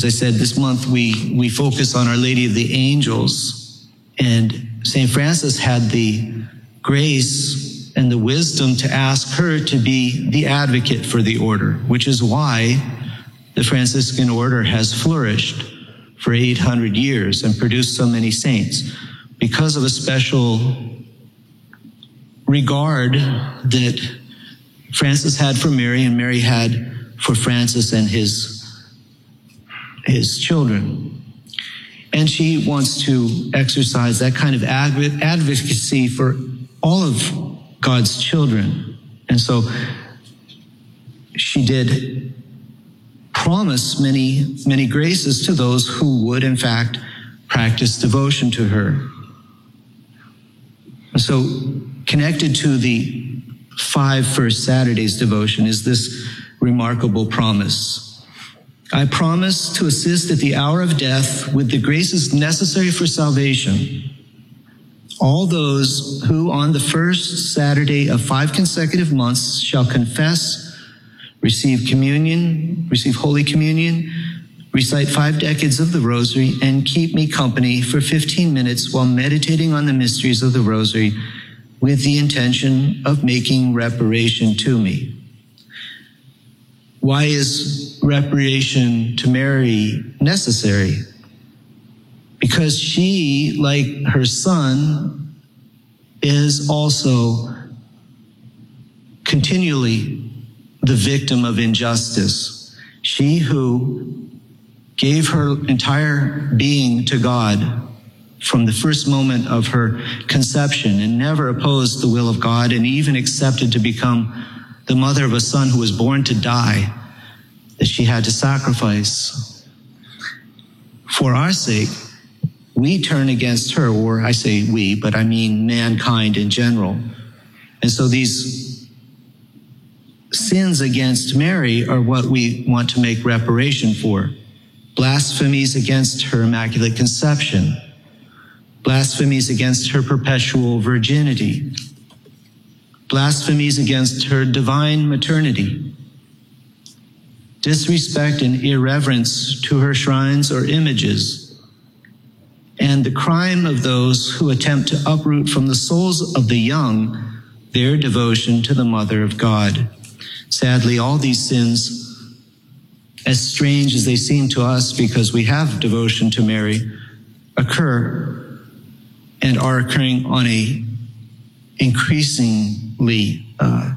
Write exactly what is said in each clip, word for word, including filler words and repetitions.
As I said, this month we, we focus on Our Lady of the Angels, and Saint Francis had the grace and the wisdom to ask her to be the advocate for the order, which is why the Franciscan order has flourished for eight hundred years and produced so many saints, because of a special regard that Francis had for Mary and Mary had for Francis and his, his children. And she wants to exercise that kind of adv- advocacy for all of God's children. And so she did promise many, many graces to those who would, in fact, practice devotion to her. So connected to the five First Saturdays devotion is this remarkable promise. I promise to assist at the hour of death with the graces necessary for salvation all those who on the first Saturday of five consecutive months shall confess, receive communion, receive Holy Communion, recite five decades of the Rosary, and keep me company for fifteen minutes while meditating on the mysteries of the Rosary with the intention of making reparation to me. Why is reparation to Mary necessary? Because she, like her son, is also continually the victim of injustice. She who gave her entire being to God from the first moment of her conception and never opposed the will of God, and even accepted to become the mother of a son who was born to die, that she had to sacrifice. For our sake, we turn against her, or I say we, but I mean mankind in general. And so these sins against Mary are what we want to make reparation for. Blasphemies against her Immaculate Conception, blasphemies against her perpetual virginity, blasphemies against her divine maternity, disrespect and irreverence to her shrines or images, and the crime of those who attempt to uproot from the souls of the young their devotion to the Mother of God. Sadly, all these sins, as strange as they seem to us because we have devotion to Mary, occur and are occurring on a increasingly, uh,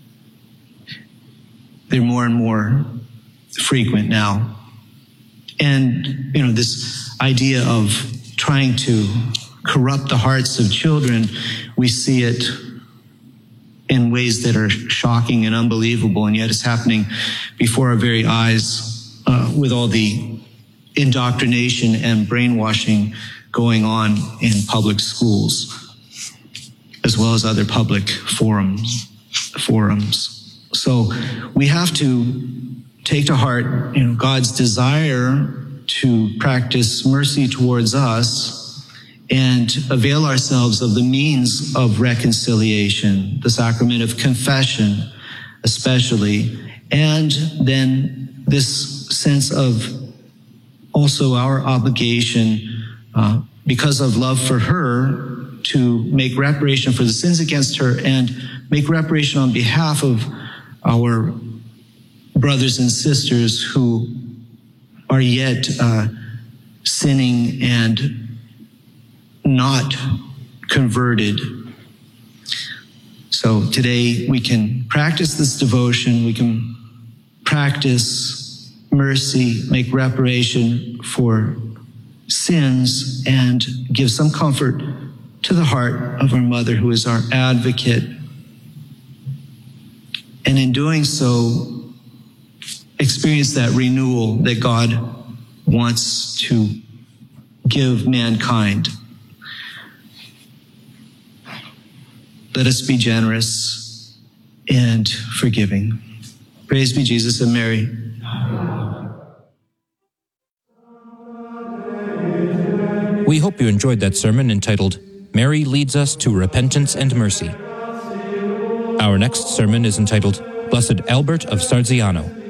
they're more and more frequent now. And, you know, this idea of trying to corrupt the hearts of children, we see it in ways that are shocking and unbelievable, and yet it's happening before our very eyes uh, with all the indoctrination and brainwashing going on in public schools, as well as other public forums. forums. So we have to take to heart, you know, God's desire to practice mercy towards us and avail ourselves of the means of reconciliation, the sacrament of confession especially, and then this sense of also our obligation, uh, because of love for her, to make reparation for the sins against her and make reparation on behalf of our brothers and sisters who are yet uh, sinning and not converted. So today we can practice this devotion, we can practice mercy, make reparation for sins, and give some comfort to the heart of our Mother, who is our advocate. And in doing so, experience that renewal that God wants to give mankind. Let us be generous and forgiving. Praise be Jesus and Mary. We hope you enjoyed that sermon entitled, Mary Leads Us to Repentance and Mercy. Our next sermon is entitled, Blessed Albert of Sarziano.